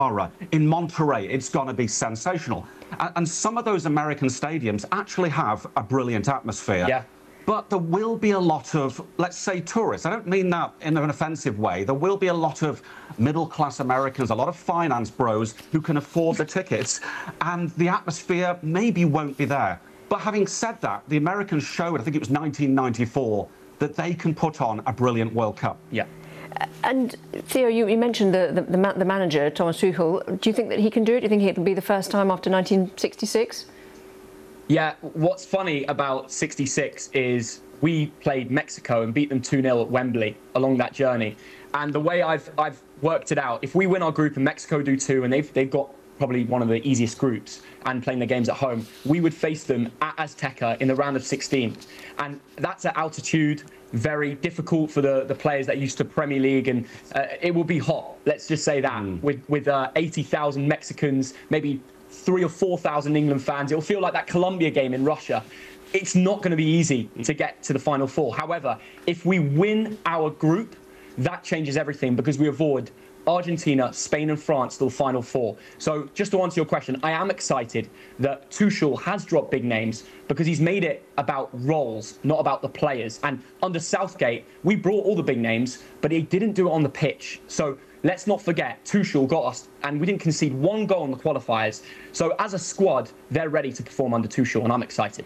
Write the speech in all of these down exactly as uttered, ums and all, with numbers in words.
in Monterey, it's going to be sensational. And, and some of those American stadiums actually have a brilliant atmosphere. Yeah. But there will be a lot of, let's say, tourists. I don't mean that in an offensive way. There will be a lot of middle-class Americans, a lot of finance bros who can afford the tickets, and the atmosphere maybe won't be there. But having said that, the Americans showed, I think it was nineteen ninety-four, that they can put on a brilliant World Cup. Yeah. And Theo, you, you mentioned the, the, the, ma the manager, Thomas Tuchel. Do you think that he can do it? Do you think it will be the first time after nineteen sixty-six? Yeah, what's funny about sixty-six is we played Mexico and beat them two nil at Wembley along that journey. And the way I've, I've worked it out, if we win our group and Mexico do too, and they've, they've got probably one of the easiest groups and playing their games at home, we would face them at Azteca in the round of sixteen. And that's at altitude, very difficult for the, the players that are used to Premier League, and uh, it will be hot, let's just say that, mm. with, with uh, eighty thousand Mexicans, maybe three or four thousand England fans. It'll feel like that Colombia game in Russia. It's not going to be easy to get to the Final Four. However, if we win our group, that changes everything, because we avoid Argentina, Spain and France to the Final Four. So just to answer your question, I am excited that Tuchel has dropped big names, because he's made it about roles, not about the players. And under Southgate, we brought all the big names, but he didn't do it on the pitch. So let's not forget, Tuchel got us, and we didn't concede one goal in the qualifiers. So as a squad, they're ready to perform under Tuchel, and I'm excited.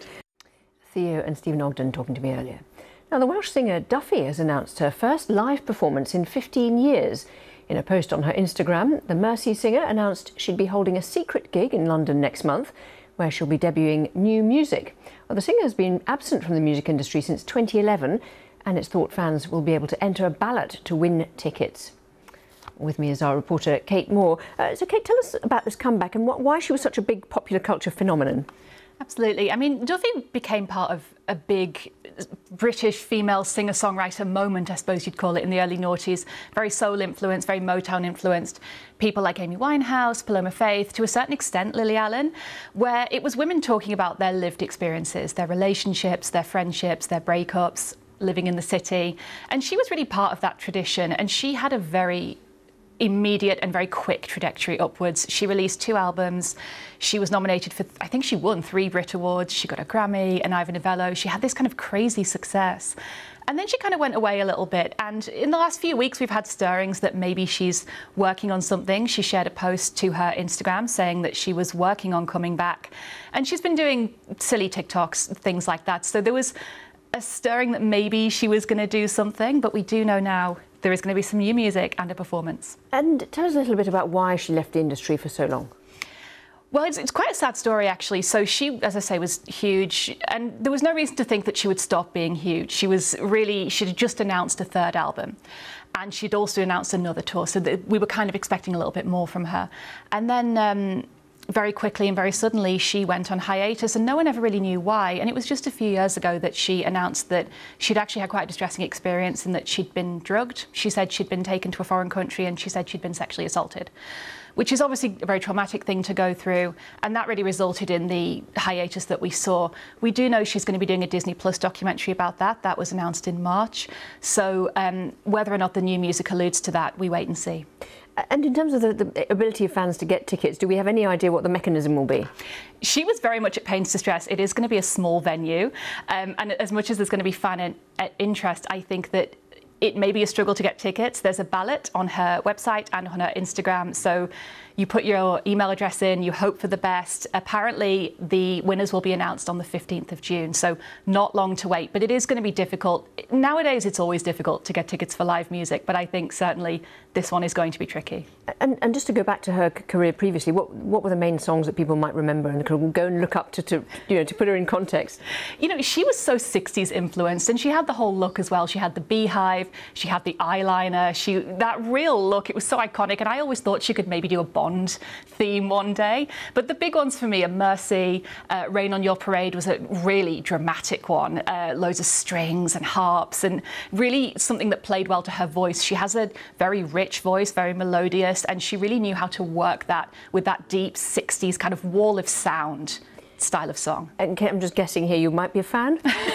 Theo and Stephen Ogden talking to me earlier. Now, the Welsh singer Duffy has announced her first live performance in fifteen years. In a post on her Instagram, the Mersey singer announced she'd be holding a secret gig in London next month, where she'll be debuting new music. Well, the singer has been absent from the music industry since twenty eleven, and it's thought fans will be able to enter a ballot to win tickets. With me is our reporter, Kate Moore. Uh, so, Kate, tell us about this comeback and what, why she was such a big popular culture phenomenon. Absolutely. I mean, Duffy became part of a big British female singer-songwriter moment, I suppose you'd call it, in the early noughties. Very soul-influenced, very Motown-influenced. People like Amy Winehouse, Paloma Faith, to a certain extent Lily Allen, where it was women talking about their lived experiences, their relationships, their friendships, their breakups, living in the city. And she was really part of that tradition, and she had a very immediate and very quick trajectory upwards. She released two albums. She was nominated for, I think she won three Brit Awards. She got a Grammy, an Ivor Novello. She had this kind of crazy success. And then she kind of went away a little bit. And in the last few weeks, we've had stirrings that maybe she's working on something. She shared a post to her Instagram saying that she was working on coming back. And she's been doing silly TikToks, things like that. So there was a stirring that maybe she was going to do something, but we do know now there is going to be some new music and a performance. And tell us a little bit about why she left the industry for so long. Well, it's, it's quite a sad story, actually. So she, as I say, was huge, and there was no reason to think that she would stop being huge. She was really, she'd just announced a third album, and she'd also announced another tour, so that we were kind of expecting a little bit more from her. And then um, very quickly and very suddenly, she went on hiatus, and no one ever really knew why. And it was just a few years ago that she announced that she'd actually had quite a distressing experience and that she'd been drugged. She said she'd been taken to a foreign country, and she said she'd been sexually assaulted, which is obviously a very traumatic thing to go through. And that really resulted in the hiatus that we saw. We do know she's going to be doing a Disney Plus documentary about that. That was announced in March. So um, whether or not the new music alludes to that, we wait and see. And in terms of the, the ability of fans to get tickets, do we have any idea what the mechanism will be? She was very much at pains to stress it is going to be a small venue. Um, and as much as there's going to be fan in, uh, interest, I think that it may be a struggle to get tickets. There's a ballot on her website and on her Instagram. So you put your email address in, you hope for the best. Apparently, the winners will be announced on the fifteenth of June, so not long to wait. But it is going to be difficult. Nowadays, it's always difficult to get tickets for live music, but I think certainly this one is going to be tricky. And, and just to go back to her career previously, what, what were the main songs that people might remember and could go and look up to, to, you know, to put her in context? You know, she was so sixties influenced, and she had the whole look as well. She had the beehive, she had the eyeliner, she that real look. It was so iconic, and I always thought she could maybe do a Bond theme one day. But the big ones for me are Mercy, uh, Rain on Your Parade was a really dramatic one, uh, loads of strings and harps, and really something that played well to her voice. She has a very rich voice, very melodious, and she really knew how to work that with that deep sixties kind of wall of sound style of song. And Kate, I'm just guessing here, you might be a fan?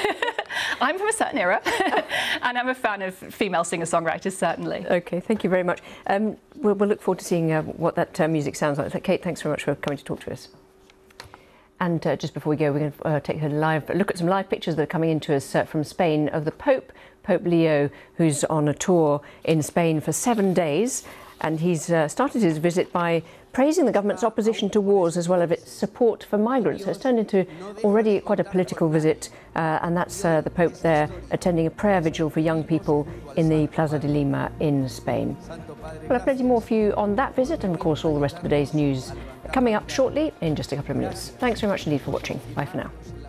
I'm from a certain era, and I'm a fan of female singer-songwriters, certainly. OK, thank you very much. Um, we'll, we'll look forward to seeing uh, what that uh, music sounds like. Kate, thanks very much for coming to talk to us. And uh, just before we go, we're going to uh, take a live look at some live pictures that are coming into us uh, from Spain of the Pope, Pope Leo, who's on a tour in Spain for seven days. And he's uh, started his visit by praising the government's opposition to wars as well as its support for migrants. So it's turned into already quite a political visit, uh, and that's uh, the Pope there attending a prayer vigil for young people in the Plaza de Lima in Spain. We'll have plenty more for you on that visit, and of course all the rest of the day's news coming up shortly in just a couple of minutes. Thanks very much indeed for watching. Bye for now.